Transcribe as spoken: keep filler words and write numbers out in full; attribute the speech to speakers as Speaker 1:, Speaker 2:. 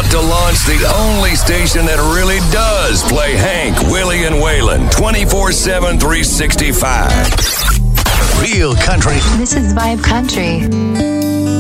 Speaker 1: about to launch the only station that really does play Hank, Willie, and Waylon twenty-four seven, three sixty-five.
Speaker 2: Real country.
Speaker 3: This is Vibe Country.